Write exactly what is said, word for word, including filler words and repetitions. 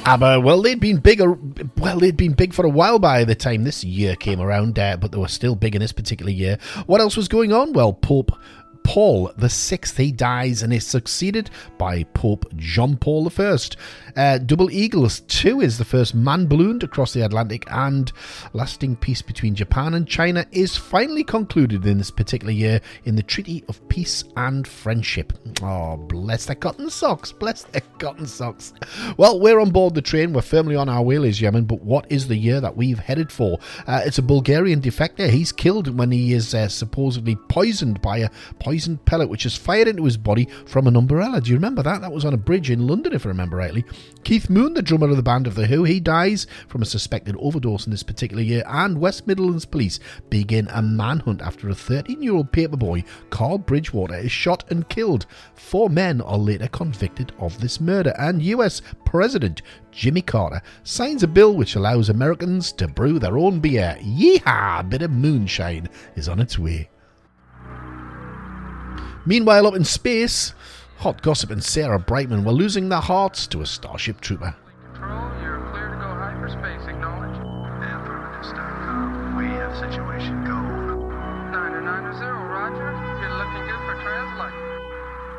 ABBA, well, they'd been bigger. Well, they'd been big for a while by the time this year came around, uh, but they were still big in this particular year. What else was going on? Well, Pope Paul the Sixth, he dies and is succeeded by Pope John Paul the First. Uh, Double Eagles two is the first man ballooned across the Atlantic, and lasting peace between Japan and China is finally concluded in this particular year in the Treaty of Peace and Friendship. Oh, bless their cotton socks, bless their cotton socks. Well, we're on board the train, we're firmly on our way, ladies and gentlemen, but what is the year that we've headed for? Uh, it's a Bulgarian defector. He's killed when he is uh, supposedly poisoned by a poisoned pellet which is fired into his body from an umbrella. Do you remember that? That was on a bridge in London, if I remember rightly. Keith Moon, the drummer of the band of The Who, he dies from a suspected overdose in this particular year, and West Midlands police begin a manhunt after a thirteen-year-old paperboy, Carl Bridgewater, is shot and killed. Four men are later convicted of this murder, and U S President Jimmy Carter signs a bill which allows Americans to brew their own beer. Yeehaw! A bit of moonshine is on its way. Meanwhile, up in space, Hot Gossip and Sarah Brightman were losing their hearts to a Starship Trooper. Control, you're clear to go hyperspace. Acknowledge. Affirmative dot com. We have situation go. niner niner zero, roger. You're looking good for translate.